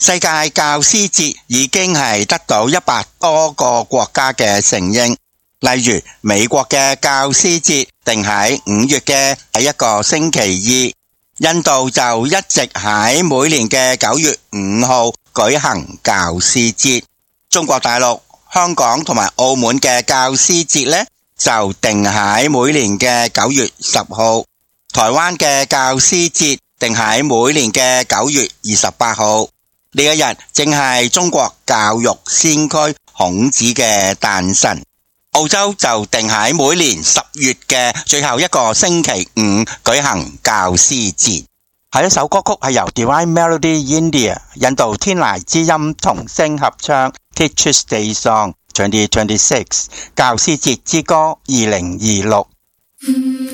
世界教師節已經係得到100多個國家嘅承認，例如美國嘅教師節定喺5月嘅第一個星期二，印度就一直喺每年嘅9月5號舉行教師節，中國大陸、香港同埋澳門嘅教師節呢，就定喺每年嘅9月10號，台灣嘅教師節定喺每年嘅9月28號。呢一日正係中國教育先驅孔子嘅誕辰。澳洲就定喺每年10月嘅最後一個星期五舉行教師節。下一首歌曲係由 Divine Melody India 印度天籟之音童聲合唱 Teachers Day Song 2026教師節之歌2026。